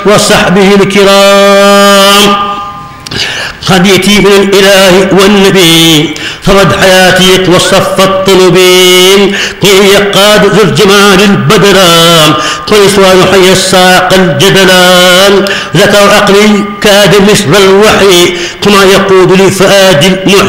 وصحبه الكرام. خديتي من الإله والنبي فرد حياتي وصف الطلبين قيل يقاد ذو الجمال البدران قل سؤال حي الساق الجدلان ذكر عقلي كاد مثل الوحي كما يقود لفؤاد المحي